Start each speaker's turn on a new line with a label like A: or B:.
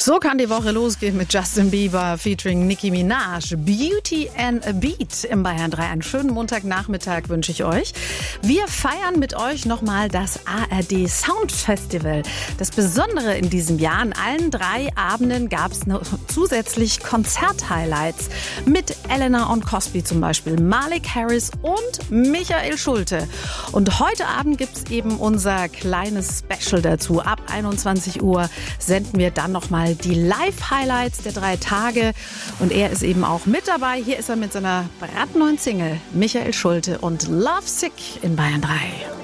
A: So kann die Woche losgehen mit Justin Bieber featuring Nicki Minaj. Beauty and a Beat im Bayern 3. Einen schönen Montagnachmittag wünsche ich euch. Wir feiern mit euch nochmal das ARD Sound Festival. Das Besondere in diesem Jahr, an allen 3 Abenden gab es noch zusätzlich Konzert-Highlights mit Elena und Cosby zum Beispiel, Malik Harris und Michael Schulte. Und heute Abend gibt es eben unser kleines Special dazu. Ab 21 Uhr senden wir dann nochmal die Live-Highlights der 3 Tage. Und er ist eben auch mit dabei. Hier ist er mit seiner brandneuen Single, Michael Schulte und Love Sick in Bayern 3.